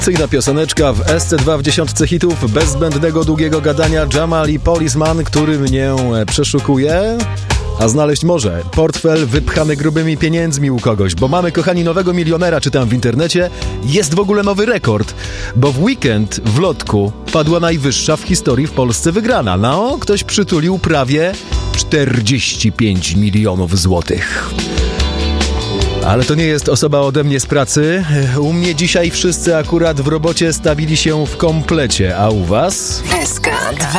Cyjna pioseneczka w SC2 w dziesiątce hitów bez zbędnego długiego gadania. Jamal i Policeman, który mnie przeszukuje, a znaleźć może portfel wypchany grubymi pieniędzmi u kogoś, bo mamy, kochani, nowego milionera, czytam w internecie. Jest w ogóle nowy rekord, bo w weekend w lotku padła najwyższa w historii w Polsce wygrana. No, ktoś przytulił prawie 45 milionów złotych. Ale to nie jest osoba ode mnie z pracy. U mnie dzisiaj wszyscy akurat w robocie stawili się w komplecie, a u was? SK2